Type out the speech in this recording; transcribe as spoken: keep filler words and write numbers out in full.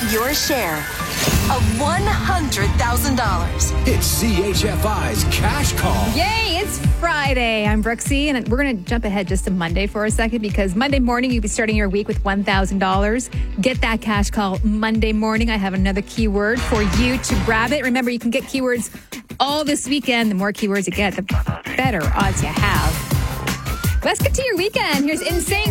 your share of one hundred thousand dollars. It's C H F I's Cash Call. Yay, it's Friday. I'm Brooksy, and we're going to jump ahead just to Monday for a second because Monday morning you'll be starting your week with one thousand dollars. Get that cash call Monday morning. I have another keyword for you to grab it. Remember, you can get keywords all this weekend. The more keywords you get, the better odds you have. Let's get to your weekend. Here's Insane